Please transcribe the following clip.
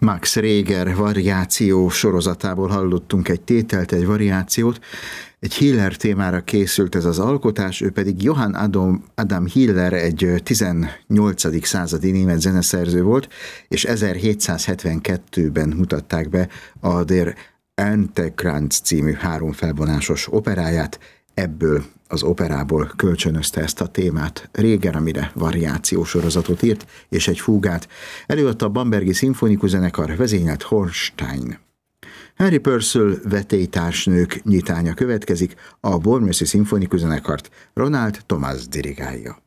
Max Reger variáció sorozatából hallottunk egy tételt, egy variációt. Egy Hiller témára készült ez az alkotás, ő pedig Johann Adam Hiller, egy 18. századi német zeneszerző volt, és 1772-ben mutatták be a Der Erntenkranz című 3 felvonásos operáját. Ebből az operából kölcsönözte ezt a témát Reger, amire variáció sorozatot írt, és egy fúgát. Előadta a Bambergi Szimfonikus Zenekar, vezényelt Hornstein. Henry Purcell vetélytársnők nyitánya következik, a Bournemouthi Szimfonikus Zenekart Ronald Thomas dirigálja.